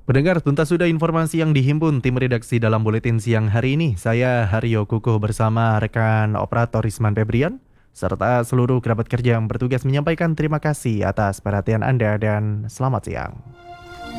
Pendengar, tuntas sudah informasi yang dihimpun tim redaksi dalam buletin siang hari ini. Saya Haryo Kukuh bersama rekan operator Isman Febrian, serta seluruh kerabat kerja yang bertugas menyampaikan terima kasih atas perhatian Anda dan selamat siang.